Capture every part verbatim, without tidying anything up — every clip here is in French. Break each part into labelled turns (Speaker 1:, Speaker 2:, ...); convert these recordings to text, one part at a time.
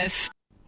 Speaker 1: neuf.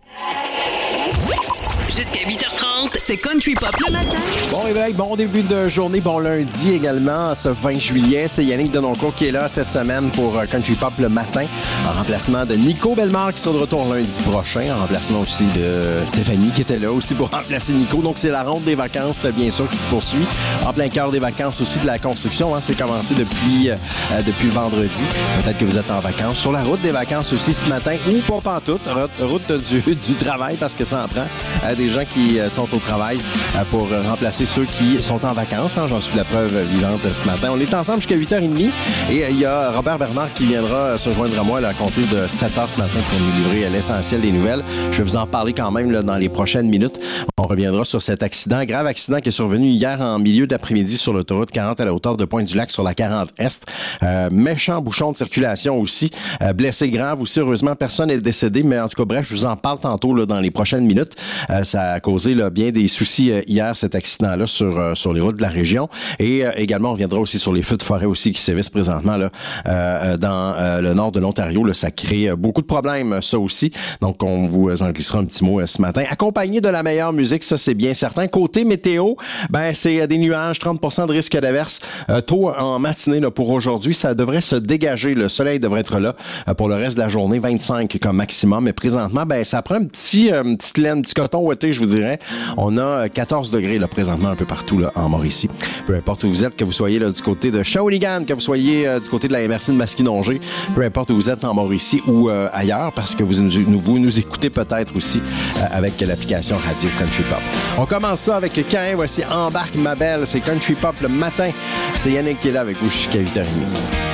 Speaker 1: Jusqu'à huit heures trente, c'est Country Pop le matin.
Speaker 2: Bon réveil, bon début de journée, bon lundi également, ce vingt juillet. C'est Yannick Denoncourt qui est là cette semaine pour Country Pop le matin, en remplacement de Nico Bellemare qui sera de retour lundi prochain, en remplacement aussi de Stéphanie qui était là aussi pour remplacer Nico. Donc c'est la ronde des vacances, bien sûr, qui se poursuit. En plein cœur des vacances aussi de la construction, hein, c'est commencé depuis, euh, depuis vendredi. Peut-être que vous êtes en vacances. Sur la route des vacances aussi ce matin, ou pas pantoute, route du, du travail, parce que ça en prend euh, des gens qui euh, sont au travail euh, pour remplacer ceux qui sont en vacances. Hein, j'en suis la preuve vivante ce matin. On est ensemble jusqu'à huit heures trente et il euh, y a Robert Bernard qui viendra se joindre à moi là, à compter de sept heures ce matin pour nous livrer l'essentiel des nouvelles. Je vais vous en parler quand même là, dans les prochaines minutes. On reviendra sur cet accident, grave accident qui est survenu hier en milieu d'après-midi sur l'autoroute quarante à la hauteur de Pointe-du-Lac sur la quarante Est. Euh, méchant bouchon de circulation aussi. Euh, blessé grave aussi. Heureusement, personne n'est décédé, mais en tout cas, bref, je vous en parle tantôt là, dans les prochaines minutes. Euh, ça a causé là, bien des soucis euh, hier, cet accident-là, sur, euh, sur les routes de la région. Et euh, également, on reviendra aussi sur les feux de forêt aussi qui sévissent présentement là, euh, dans euh, le nord de l'Ontario. Là, ça crée euh, beaucoup de problèmes, ça aussi. Donc, on vous en glissera un petit mot euh, ce matin. Accompagné de la meilleure musique, ça, c'est bien certain. Côté météo, ben c'est euh, des nuages, trente pour cent de risque d'averse. Euh, tôt en matinée là, pour aujourd'hui, ça devrait se dégager. Le soleil devrait être là euh, pour le reste de la journée, vingt-cinq comme maximum. Mais présentement, ben ça prend un petit, euh, une petite laine, un petit coton ouaté, je vous dirais. On a quatorze degrés là, présentement un peu partout là, en Mauricie. Peu importe où vous êtes, que vous soyez là, du côté de Shawinigan, que vous soyez euh, du côté de la M R C de Masquinongé, peu importe où vous êtes en Mauricie ou euh, ailleurs, parce que vous nous, vous nous écoutez peut-être aussi euh, avec l'application Radio Country Pop. On commence ça avec Cain. Voici Embarque ma belle. C'est Country Pop le matin. C'est Yannick qui est là avec vous jusqu'à huit heures trente.